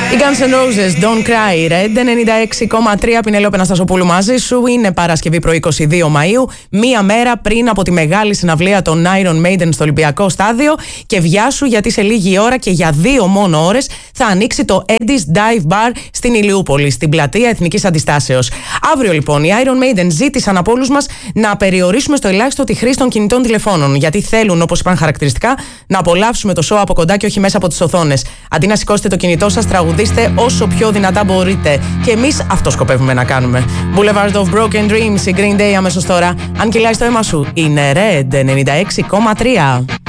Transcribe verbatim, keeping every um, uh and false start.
Οι Guns N' Roses, Don't Cry, Red ενενήντα έξι κόμμα τρία. Πινελόπη Αναστασοπούλου μαζί σου. Είναι Παρασκευή πρωί είκοσι δύο Μαΐου, μία μέρα πριν από τη μεγάλη συναυλία των Iron Maiden στο Ολυμπιακό Στάδιο. Και βιάσου, γιατί σε λίγη ώρα και για δύο μόνο ώρες θα ανοίξει το Eddie's Dive Bar στην Ηλιούπολη, στην πλατεία Εθνικής Αντιστάσεως. Αύριο λοιπόν οι Iron Maiden ζήτησαν από όλους μας να περιορίσουμε στο ελάχιστο τη χρήση των κινητών τηλεφώνων, γιατί θέλουν, όπως είπαν χαρακτηριστικά, να απολαύσουμε το show από κοντά και όχι μέσα από τις οθόνες. Αντί να σηκώσετε το κινητό σας, τραγουδίστε όσο πιο δυνατά μπορείτε. Και εμείς αυτό σκοπεύουμε να κάνουμε. Boulevard of Broken Dreams, η Green Day αμέσως τώρα. Αν κυλάει στο αίμα σου, είναι Red ενενήντα έξι κόμμα τρία.